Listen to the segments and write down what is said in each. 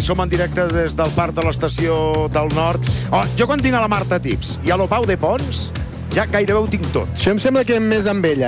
som en directe des del Parc de l'Estació del Nord. Oh, jo quan tinc a la Marta Tips i a l'Opau de Pons, ja gairebé ho tinc tot. Això em sembla que més amb ella,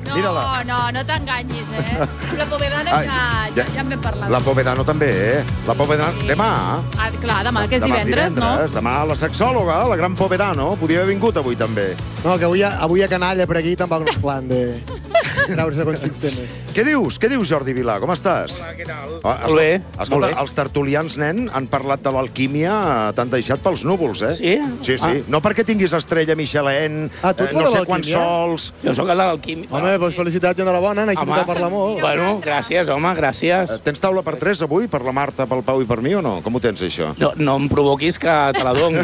No t'enganyis, La Povedano ja en vam parlar. La Povedano també, La Povedano... Demà. Clar, demà, que és divendres, no? Demà la sexòloga, la gran Povedano, podia haver vingut avui també. No, que avui a canalla per aquí tampoc no es plan de treure segons quins temes. Què dius, Jordi Vilà? Com estàs? Hola, què tal? Molt bé. Escolta, els tertulians, nen, han parlat de l'alquímia, t'han deixat pels núvols, Sí? Sí. No perquè tinguis estrella Michelin, no sé quants sols... Jo sóc el de l'alquímia. Home, doncs felicitats i enhorabona, n'he sentit a parlar molt. Bueno, gràcies, home, gràcies. Tens taula per 3 avui, per la Marta, pel Pau i per mi, o no? Com ho tens, això? No em provoquis que te la dono.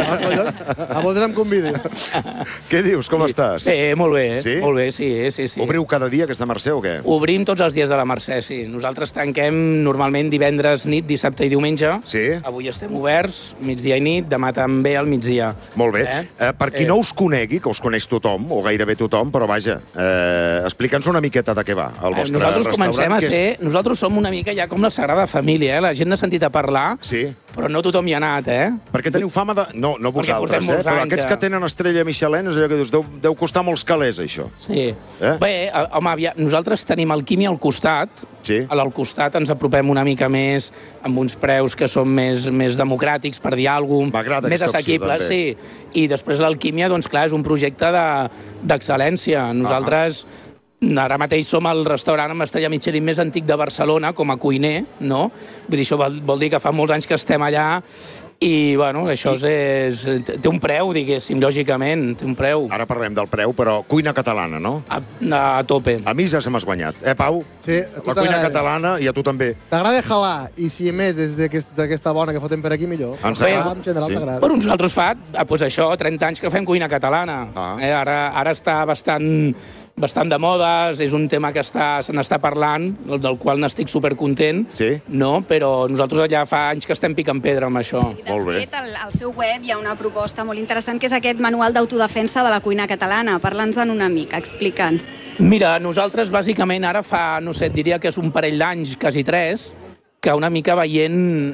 A vosaltres em convides. Què dius, com estàs? Bé, molt bé. Sí? Molt bé, sí. Obriu cada dia aquesta Mercè o què? Obrim tots els dies de la Mercè, sí. Nosaltres tanquem normalment divendres nit, dissabte i diumenge. Sí? Avui estem oberts, migdia i nit, demà també al migdia. Molt bé. Per qui no us conegui, que us coneix tothom, o gairebé tothom, però vaja, explica'ns una miqueta de què va el vostre nosaltres restaurant. Comencem a ser... Nosaltres som una mica ja com la Sagrada Família, La gent n'ha sentit a parlar, però no tothom hi ha anat, Perquè teniu fama de... No vosaltres, però aquests que tenen estrella Michelin, és allò que dius, deu costar molts calés, això. Sí. Bé, home, nosaltres tenim Alquímia al costat. Al costat ens apropem una mica més amb uns preus que són més democràtics, per dir alguna cosa, més assequibles, sí. I després l'Alquímia, doncs clar, és un projecte d'excel·lència. Nosaltres ara mateix som el restaurant amb estrella Michelin més antic de Barcelona com a cuiner, no? Vull dir, això vol dir que fa molts anys que estem allà i, bueno, això té un preu, diguéssim, lògicament, té un preu. Ara parlem del preu, però cuina catalana, no? A tope. A mi ja se m'has guanyat, Pau? Sí. La cuina catalana i a tu també. T'agrada jalar, i si a més és d'aquesta bona que fotem per aquí, millor. En general t'agrada. Per nosaltres fa, doncs això, 30 anys que fem cuina catalana. Ara està bastant de moda, és un tema que se n'està parlant, del qual n'estic supercontent, no? Però nosaltres allà fa anys que estem picant pedra amb això. De fet, al seu web hi ha una proposta molt interessant, que és aquest manual d'autodefensa de la cuina catalana. Parla'ns-en una mica, explica'ns. Mira, nosaltres bàsicament ara fa, no sé, et diria que és un parell d'anys, quasi 3, que una mica veient